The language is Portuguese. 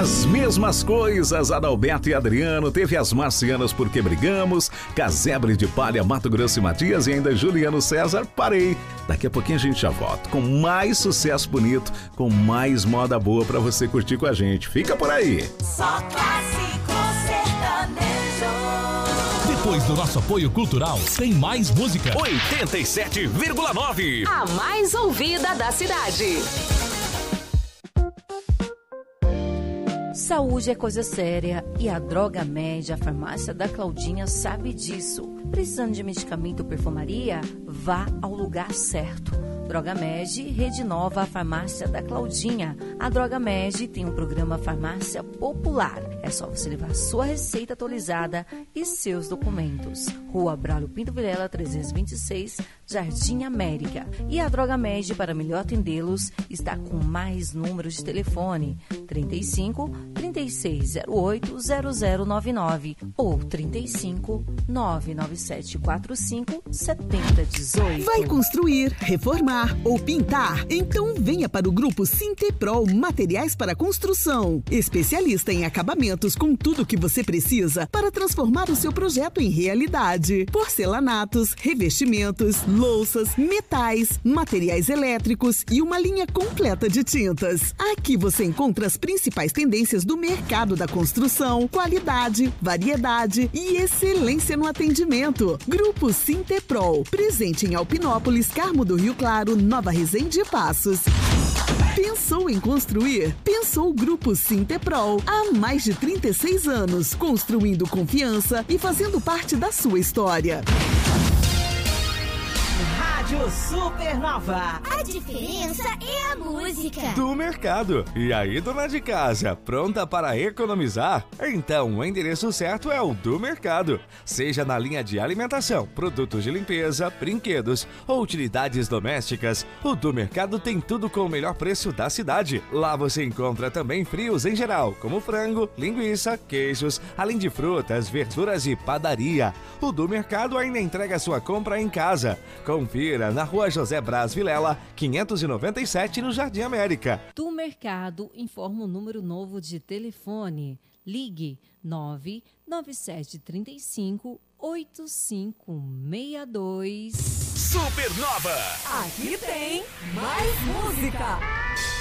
As mesmas coisas, Adalberto e Adriano, teve as Marcianas Porque Brigamos, Casebre de Palha, Mato Grosso e Matias e ainda Juliano César, Parei. Daqui a pouquinho a gente já volta com mais sucesso bonito, com mais moda boa pra você curtir com a gente. Fica por aí. Só clássico sertanejo. Depois do nosso apoio cultural, tem mais música. 87,9. A mais ouvida da cidade. Saúde é coisa séria e a Droga Med, a farmácia da Claudinha, sabe disso. Precisando de medicamento ou perfumaria? Vá ao lugar certo. Droga Med, Rede Nova, a farmácia da Claudinha. A Droga Med tem um programa Farmácia Popular. É só você levar sua receita atualizada e seus documentos. Rua Braulio Pinto Vilela, 326, Jardim América. E a Droga Med, para melhor atendê-los, está com mais números de telefone: 35 3608 0099 ou 35 99745 7018. Vai construir, reformar ou pintar? Então venha para o Grupo Sinteprol Materiais para Construção. Especialista em acabamentos com tudo o que você precisa para transformar o seu projeto em realidade. Porcelanatos, revestimentos, louças, metais, materiais elétricos e uma linha completa de tintas. Aqui você encontra as principais tendências do mercado da construção, qualidade, variedade e excelência no atendimento. Grupo Sinteprol, presente em Alpinópolis, Carmo do Rio Claro, Nova Resende e Passos. Pensou em construir? Pensou o Grupo Sinteprol. Há mais de 36 anos, construindo confiança e fazendo parte da sua história. Rádio Supernova. A diferença é a música do mercado. E aí, dona de casa, pronta para economizar? Então, o endereço certo é o do mercado. Seja na linha de alimentação, produtos de limpeza, brinquedos ou utilidades domésticas, o do mercado tem tudo com o melhor preço da cidade. Lá você encontra também frios em geral, como frango, linguiça, queijos, além de frutas, verduras e padaria. O do mercado ainda entrega sua compra em casa. Confira na Rua José Braz Vilela, 597, no Jardim América. Do Mercado informa o número novo de telefone. Ligue 99735 8562. Supernova. Aqui tem mais música.